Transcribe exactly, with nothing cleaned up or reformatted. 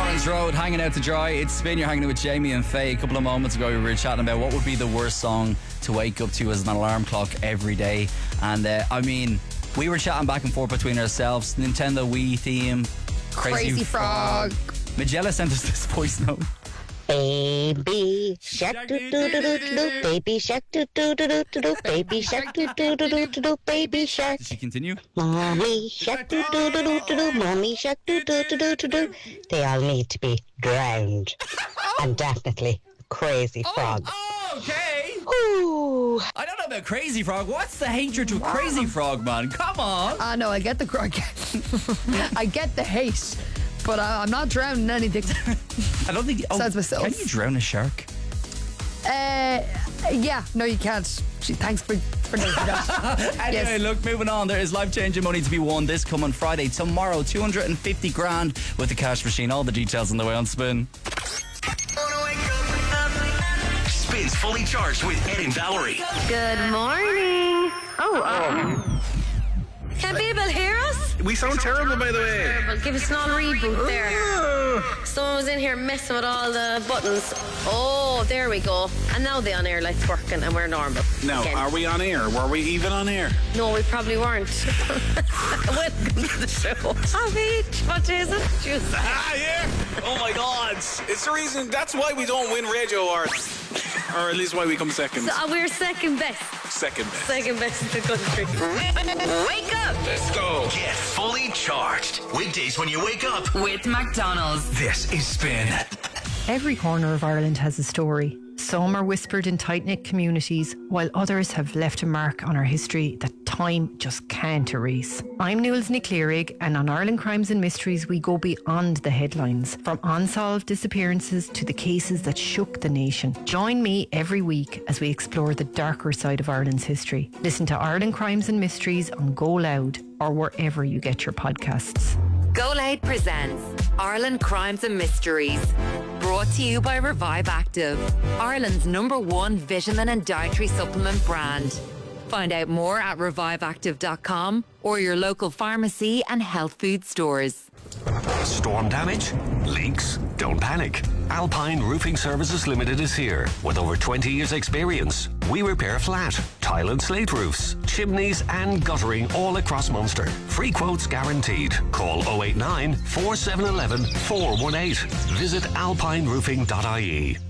Lawrence Road, hanging out to dry. It's Spin, you're hanging out with Jamie and Faye. A couple of moments ago we were chatting about what would be the worst song to wake up to as an alarm clock every day. And uh, I mean, we were chatting back and forth between ourselves. Nintendo Wii theme, Crazy, Crazy Frog. Frog. Magella sent us this voice note. Baby shark doo doo doo doo doo, baby shark doo doo doo doo doo, baby shark doo doo doo doo doo, baby shark. Did she continue? Mommy shark doo doo doo doo doo, mommy shark doo doo doo doo doo. They all need to be drowned, and definitely Crazy Frog. Oh, okay. Ooh. I don't know about Crazy Frog. What's the hatred to Crazy Frog, man? Come on. Ah, no, I get the I get, I get the hate, but I, I'm not drowning anything. I don't think. Oh, Besides myself. Can you drown a shark? Uh, yeah, no, you can't. Gee, thanks for for noting that. Anyway, Yes. look, moving on. There is life-changing money to be won this coming Friday. Tomorrow, two hundred fifty grand with the cash machine. All the details on the way on Spin. Spins Fully Charged with Ed and Valerie. Good morning. Oh, um, can people hear us? We sound terrible, by the way. Well, give us an all reboot there. Someone was in here messing with all the buttons. Oh, there we go. And now the on-air light's working and we're normal. Now, again. are we on air? Were we even on air? No, we probably weren't. Welcome to the show. Hi, Peach. What is it? Juice. Ah, yeah. Oh, my God. It's the reason. That's why we don't win radio awards. Or at least why we come second. So, uh, we're second best. Second best. Second best in the country. Wake up Let's go. Get fully charged. Weekdays when you wake up. With McDonald's. This is Spin. Every corner of Ireland has a story. Some are whispered in tight-knit communities, while others have left a mark on our history that time just can't erase. I'm Newell's Nick Learig, and on Ireland Crimes and Mysteries we go beyond the headlines, from unsolved disappearances to the cases that shook the nation. Join me every week as we explore the darker side of Ireland's history. Listen to Ireland Crimes and Mysteries on Go Loud or wherever you get your podcasts. Go Loud presents Ireland Crimes and Mysteries. Brought to you by Revive Active, Ireland's number one vitamin and dietary supplement brand. Find out more at revive active dot com or your local pharmacy and health food stores. Storm damage? Leaks? Don't panic. Alpine Roofing Services Limited is here. With over twenty years experience, we repair flat, tile and slate roofs, chimneys and guttering all across Munster. Free quotes guaranteed. Call oh eight nine, four seven one one, four one eight. Visit alpine roofing dot I E.